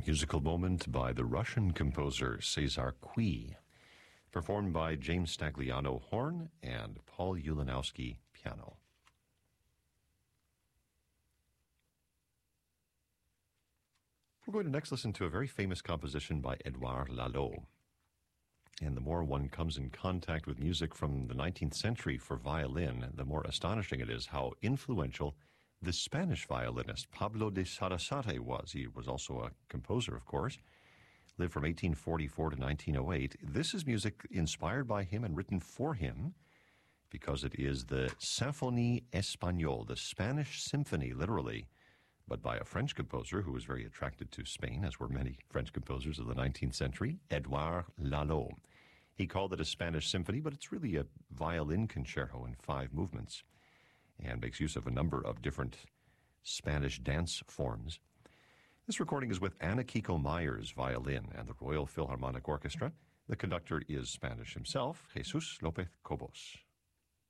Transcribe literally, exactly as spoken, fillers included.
Musical moment by the Russian composer Cesar Cui, performed by James Stagliano horn and Paul Ulanowski piano. We're going to next listen to a very famous composition by Edouard Lalo. And the more one comes in contact with music from the nineteenth century for violin, the more astonishing it is how influential the Spanish violinist Pablo de Sarasate was. He was also a composer, of course, lived from eighteen forty-four to nineteen oh eight. This is music inspired by him and written for him because it is the Symphonie Espagnole, the Spanish symphony, literally, but by a French composer who was very attracted to Spain, as were many French composers of the nineteenth century, Edouard Lalo. He called it a Spanish symphony, but it's really a violin concerto in five movements, and makes use of a number of different Spanish dance forms. This recording is with Ana Kiko Myers violin and the Royal Philharmonic Orchestra. The conductor is Spanish himself, Jesus López Cobos.